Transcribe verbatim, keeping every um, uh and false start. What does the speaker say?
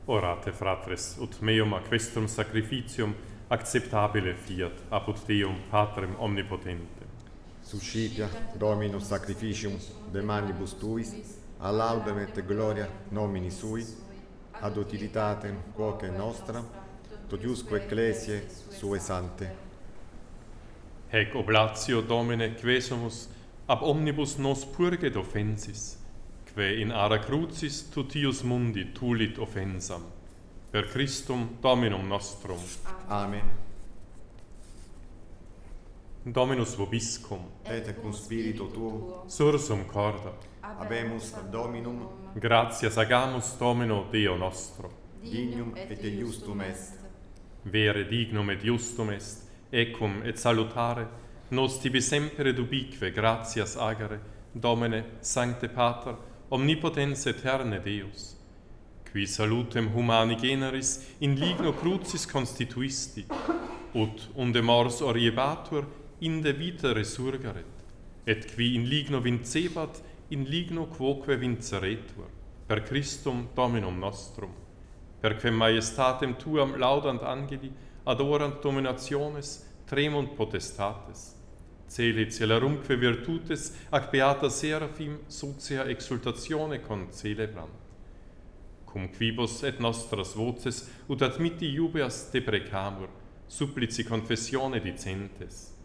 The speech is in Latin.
Orate, fratres, ut meum a questum sacrificium acceptabile fiat apud Deum Patrem omnipotentem. Suscipia Dominus sacrificium de manibus tuis, a laudem et gloria nomini sui, ad utilitatem quoque nostra, totiusque ecclesiae sue sante. Hec oblatio Domine quesumus ab omnibus nos purget offensis, que in ara crucis tutius mundi tulit offensam. Per Christum Dominum nostrum. Amen. Dominus vobiscum. Et cum spiritu tuo, Sursum corda. habemus Dominum, Gratias agamus Domino Deo nostro. dignum et iustum est. Vere dignum et justum est, ecum et salutare, nos tibi semper et ubique gratias agere, Domine, Sancte Pater, omnipotens aeterne Deus, qui salutem humani generis in ligno crucis constituisti, ut unde mors oriebatur inde vita resurgeret, et qui in ligno vincebat in ligno quoque vinceretur, per Christum Dominum nostrum, perque majestatem tuam laudant angeli, adorant dominationes, tremunt potestates, celi celerumque virtutes, ac beata seraphim socia exultatione concelebrant. Cum quibus et nostras voces, ut admitti iubeas deprecamur, supplici confessione dicentes.